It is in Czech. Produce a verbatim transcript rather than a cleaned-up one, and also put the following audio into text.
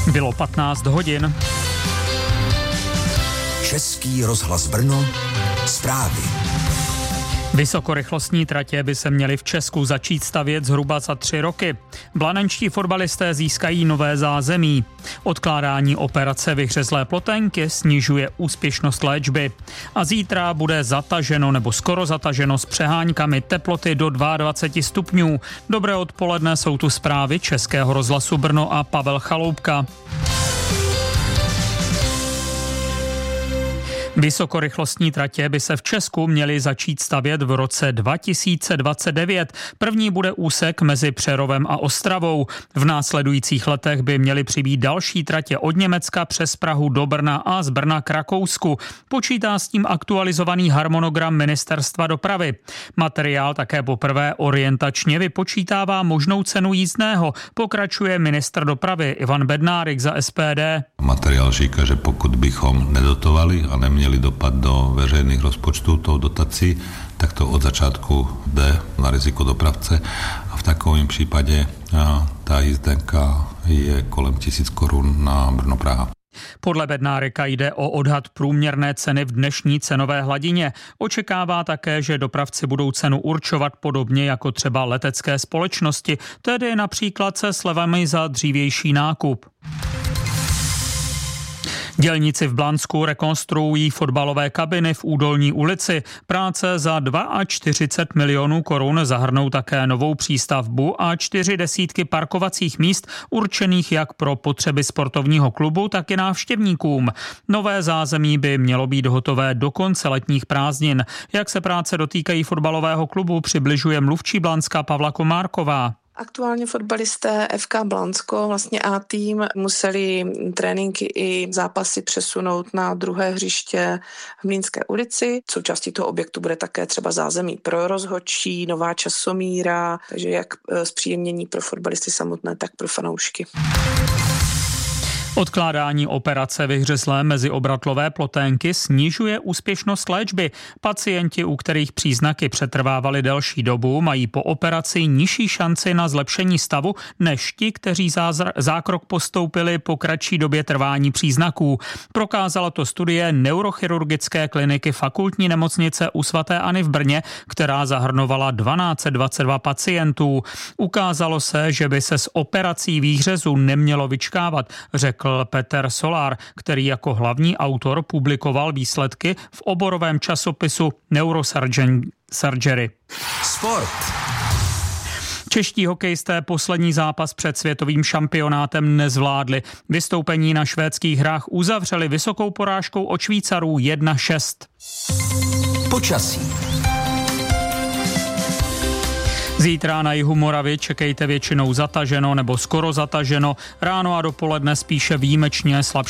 Bylo patnáct hodin. Český rozhlas Brno, zprávy. Vysokorychlostní tratě by se měly v Česku začít stavět zhruba za tři roky. Blanenští fotbalisté získají nové zázemí. Odkládání operace vyhřezlé ploténky snižuje úspěšnost léčby. A zítra bude zataženo nebo skoro zataženo s přeháňkami, teploty do dvacet dva stupňů. Dobré odpoledne, jsou tu zprávy Českého rozhlasu Brno a Pavel Chaloupka. Vysokorychlostní tratě by se v Česku měly začít stavět v roce dva tisíce dvacet devět. První bude úsek mezi Přerovem a Ostravou. V následujících letech by měly přibýt další tratě od Německa přes Prahu do Brna a z Brna k Rakousku. Počítá s tím aktualizovaný harmonogram Ministerstva dopravy. Materiál také poprvé orientačně vypočítává možnou cenu jízdného, pokračuje ministr dopravy Ivan Bednárik za S P D. Materiál říká, že pokud bychom nedotovali a neměli dopad do veřejných rozpočtů tou dotací, tak to od začátku jde na riziko dopravce a v takovém případě ta jízdenka je kolem tisíc korun na Brno-Praha. Podle Bednárika jde o odhad průměrné ceny v dnešní cenové hladině. Očekává také, že dopravci budou cenu určovat podobně jako třeba letecké společnosti, tedy například se slevami za dřívější nákup. Dělníci v Blansku rekonstruují fotbalové kabiny v Údolní ulici. Práce za čtyřicet dva milionů korun zahrnou také novou přístavbu a čtyři desítky parkovacích míst určených jak pro potřeby sportovního klubu, tak i návštěvníkům. Nové zázemí by mělo být hotové do konce letních prázdnin. Jak se práce dotýkají fotbalového klubu, přibližuje mluvčí Blanska Pavla Komárková. Aktuálně fotbalisté F K Blansko, vlastně A tým, museli tréninky i zápasy přesunout na druhé hřiště v Mlýnské ulici. Součástí toho objektu bude také třeba zázemí pro rozhodčí, nová časomíra, takže jak zpříjemnění pro fotbalisty samotné, tak pro fanoušky. Odkládání operace vyhřezlé meziobratlové ploténky snižuje úspěšnost léčby. Pacienti, u kterých příznaky přetrvávaly delší dobu, mají po operaci nižší šanci na zlepšení stavu než ti, kteří zázr- zákrok postoupili po kratší době trvání příznaků. Prokázala to studie neurochirurgické kliniky fakultní nemocnice u svaté Anny v Brně, která zahrnovala tisíc dvě stě dvacet dva pacientů. Ukázalo se, že by se s operací výhřezu nemělo vyčkávat, řekl Petr Solár, který jako hlavní autor publikoval výsledky v oborovém časopisu Neurosurgery. Sport. Čeští hokejisté poslední zápas před světovým šampionátem nezvládli. Vystoupení na švédských hrách uzavřeli vysokou porážkou od Švýcarů jedna šest. Počasí. Zítra na jihu Moravy čekejte většinou zataženo nebo skoro zataženo, ráno a dopoledne spíše výjimečně slabší